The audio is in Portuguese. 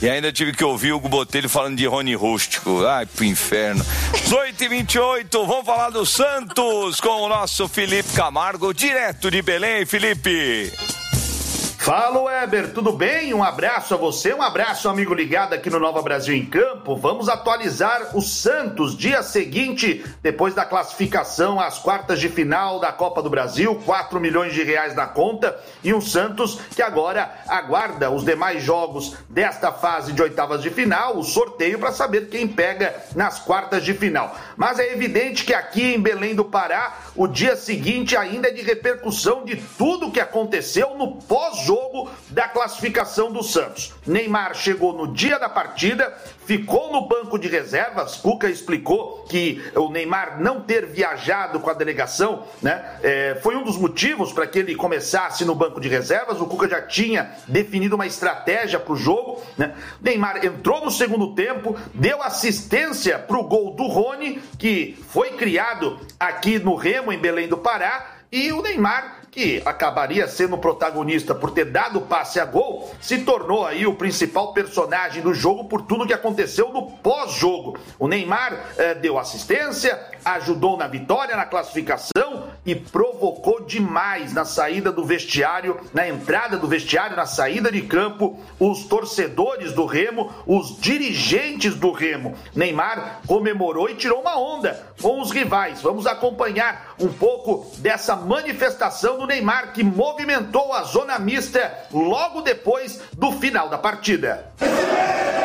E ainda tive que ouvir o Hugo Botelho falando de Rony Rústico. Ai, pro inferno. 8h28, vamos falar do Santos com o nosso Felipe Camargo, direto de Belém. Felipe. Fala, Weber, tudo bem? Um abraço a você, um abraço, amigo ligado aqui no Nova Brasil em Campo. Vamos atualizar o Santos, dia seguinte, depois da classificação às quartas de final da Copa do Brasil, 4 milhões de reais na conta, e um Santos que agora aguarda os demais jogos desta fase de oitavas de final, o sorteio para saber quem pega nas quartas de final. Mas é evidente que aqui em Belém do Pará, o dia seguinte ainda é de repercussão de tudo que aconteceu no pós-jogo da classificação do Santos. Neymar chegou no dia da partida, ficou no banco de reservas. Cuca explicou que o Neymar não ter viajado com a delegação, né, foi um dos motivos para que ele começasse no banco de reservas. O Cuca já tinha definido uma estratégia para o jogo, né? Neymar entrou no segundo tempo, deu assistência para o gol do Rony, que foi criado aqui no Remo, em Belém do Pará, e o Neymar, que acabaria sendo o protagonista por ter dado passe a gol, se tornou aí o principal personagem do jogo por tudo que aconteceu no pós-jogo. O Neymar deu assistência, ajudou na vitória, na classificação e provocou demais na saída do vestiário, na entrada do vestiário, na saída de campo, os torcedores do Remo, os dirigentes do Remo. Neymar comemorou e tirou uma onda com os rivais. Vamos acompanhar um pouco dessa manifestação do Neymar, que movimentou a zona mista logo depois do final da partida.